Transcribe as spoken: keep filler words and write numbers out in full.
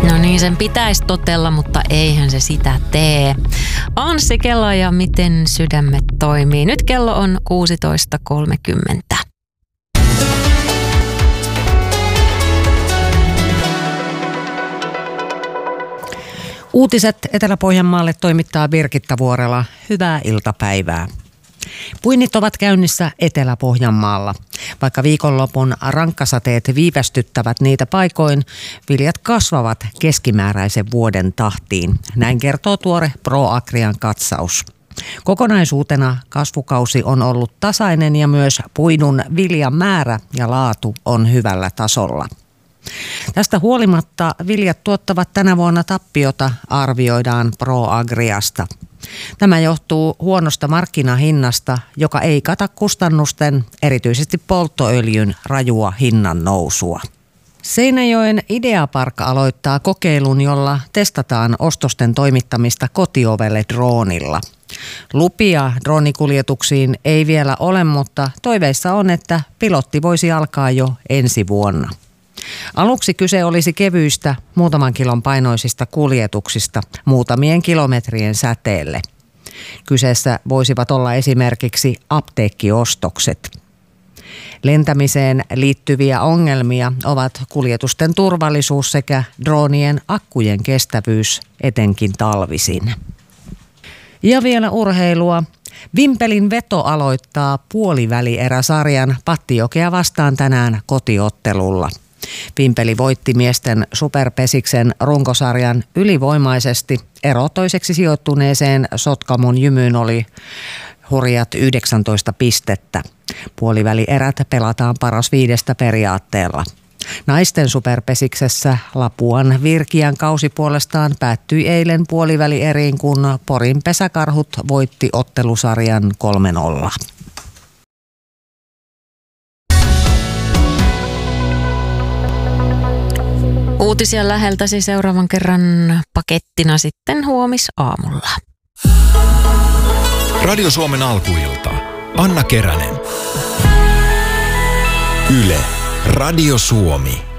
No niin, sen pitäisi totella, mutta eihän se sitä tee. Anssi Kela ja miten sydämet toimii. Nyt kello on kuusitoista kolmekymmentä. Uutiset Etelä-Pohjanmaalle toimittaa Birgitta Vuorela. Hyvää iltapäivää. Puinnit ovat käynnissä Etelä-Pohjanmaalla. Vaikka viikonlopun rankkasateet viivästyttävät niitä paikoin, viljat kasvavat keskimääräisen vuoden tahtiin. Näin kertoo tuore ProAgrian katsaus. Kokonaisuutena kasvukausi on ollut tasainen ja myös puidun viljan määrä ja laatu on hyvällä tasolla. Tästä huolimatta viljat tuottavat tänä vuonna tappiota, arvioidaan ProAgriasta. Tämä johtuu huonosta markkinahinnasta, joka ei kata kustannusten, erityisesti polttoöljyn rajua hinnan nousua. Seinäjoen Ideapark aloittaa kokeilun, jolla testataan ostosten toimittamista kotiovelle droonilla. Lupia droonikuljetuksiin ei vielä ole, mutta toiveissa on, että pilotti voisi alkaa jo ensi vuonna. Aluksi kyse olisi kevyistä, muutaman kilon painoisista kuljetuksista muutamien kilometrien säteelle. Kyseessä voisivat olla esimerkiksi apteekkiostokset. Lentämiseen liittyviä ongelmia ovat kuljetusten turvallisuus sekä droonien akkujen kestävyys, etenkin talvisin. Ja vielä urheilua. Vimpelin Veto aloittaa puolivälieräsarjan Pattijokea vastaan tänään kotiottelulla. Vimpeli voitti miesten superpesiksen runkosarjan ylivoimaisesti. Ero toiseksi sijoittuneeseen Sotkamon Jymyyn oli hurjat yhdeksäntoista pistettä. Puolivälierät pelataan paras viidestä periaatteella. Naisten superpesiksessä Lapuan Virkian kausi puolestaan päättyi eilen puolivälieriin, kun Porin Pesäkarhut voitti ottelusarjan kolme nolla. Uutisia läheltäsi seuraavan kerran pakettina sitten huomisaamulla. Radio Suomen alkuilta. Anna Keränen. Yle. Radio Suomi.